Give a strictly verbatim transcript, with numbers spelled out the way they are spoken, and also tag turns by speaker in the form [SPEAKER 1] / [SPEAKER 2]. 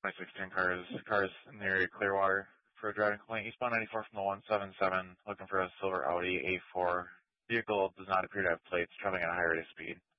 [SPEAKER 1] twenty sixteen cars, cars in the area of Clearwater for a driving complaint. Eastbound ninety-four from the one seven seven, looking for a silver Audi A four. Vehicle does not appear to have plates, traveling at a high rate of speed.